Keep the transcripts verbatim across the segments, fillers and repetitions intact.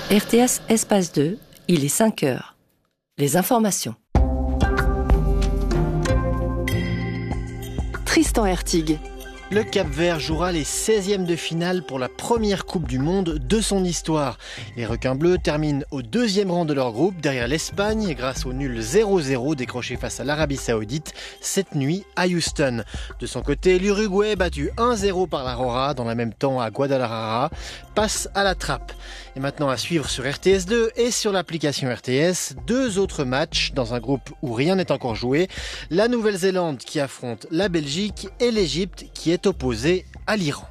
R T S Espace deux, il est cinq heures. Les informations. Tristan Hertig. Le Cap-Vert jouera les seizièmes de finale pour la première Coupe du Monde de son histoire. Les requins bleus terminent au deuxième rang de leur groupe, derrière l'Espagne, grâce au nul zéro zéro décroché face à l'Arabie Saoudite cette nuit à Houston. De son côté, l'Uruguay, battu un zéro par l'Aurora, dans le même temps à Guadalajara, passe à la trappe. Et maintenant à suivre sur R T S deux et sur l'application R T S, deux autres matchs dans un groupe où rien n'est encore joué. La Nouvelle-Zélande qui affronte la Belgique et l'Égypte qui est opposé à l'Iran.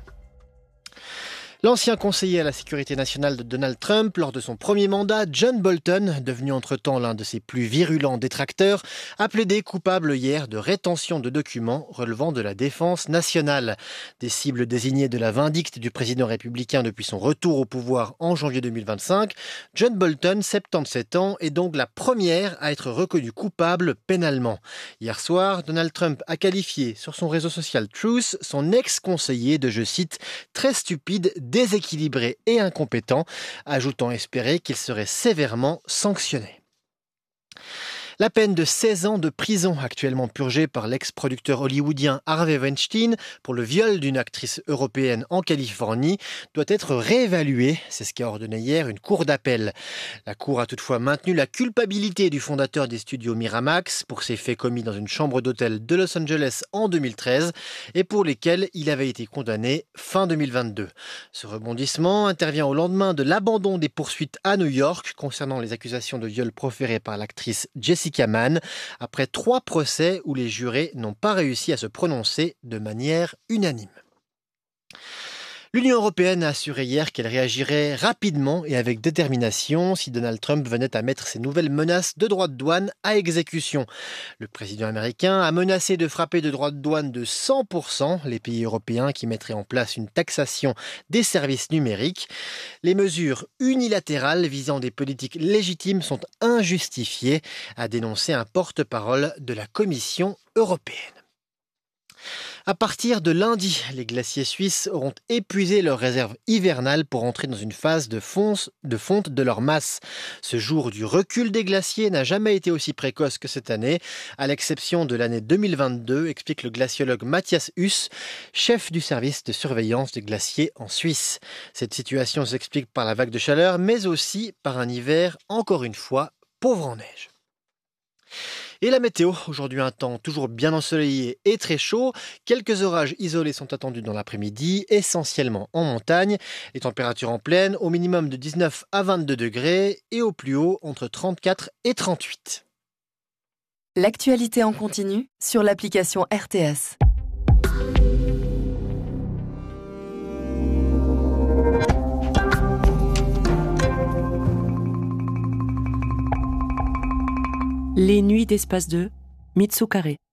L'ancien conseiller à la sécurité nationale de Donald Trump lors de son premier mandat, John Bolton, devenu entre-temps l'un de ses plus virulents détracteurs, a plaidé coupable hier de rétention de documents relevant de la défense nationale. Des cibles désignées de la vindicte du président républicain depuis son retour au pouvoir en janvier deux mille vingt-cinq, John Bolton, soixante-dix-sept ans, est donc la première à être reconnue coupable pénalement. Hier soir, Donald Trump a qualifié sur son réseau social Truth son ex-conseiller de, je cite, « très stupide, déséquilibré et incompétent », ajoutant espérer qu'il serait sévèrement sanctionné. La peine de seize ans de prison actuellement purgée par l'ex-producteur hollywoodien Harvey Weinstein pour le viol d'une actrice européenne en Californie doit être réévaluée. C'est ce qu'a ordonné hier une cour d'appel. La cour a toutefois maintenu la culpabilité du fondateur des studios Miramax pour ces faits commis dans une chambre d'hôtel de Los Angeles en deux mille treize et pour lesquels il avait été condamné fin deux mille vingt-deux. Ce rebondissement intervient au lendemain de l'abandon des poursuites à New York concernant les accusations de viol proférées par l'actrice Jessica Mann, après trois procès où les jurés n'ont pas réussi à se prononcer de manière unanime. L'Union européenne a assuré hier qu'elle réagirait rapidement et avec détermination si Donald Trump venait à mettre ses nouvelles menaces de droits de douane à exécution. Le président américain a menacé de frapper de droits de douane de cent pour cent les pays européens qui mettraient en place une taxation des services numériques. Les mesures unilatérales visant des politiques légitimes sont injustifiées, a dénoncé un porte-parole de la Commission européenne. À partir de lundi, les glaciers suisses auront épuisé leurs réserves hivernales pour entrer dans une phase de, fonce, de fonte de leur masse. Ce jour du recul des glaciers n'a jamais été aussi précoce que cette année, à l'exception de l'année deux mille vingt-deux, explique le glaciologue Matthias Huss, chef du service de surveillance des glaciers en Suisse. Cette situation s'explique par la vague de chaleur, mais aussi par un hiver, encore une fois, pauvre en neige. Et la météo, aujourd'hui un temps toujours bien ensoleillé et très chaud. Quelques orages isolés sont attendus dans l'après-midi, essentiellement en montagne. Les températures en plaine au minimum de dix-neuf à vingt-deux degrés et au plus haut entre trente-quatre et trente-huit. L'actualité en continu sur l'application R T S. Les nuits d'Espace deux, Mitsukare.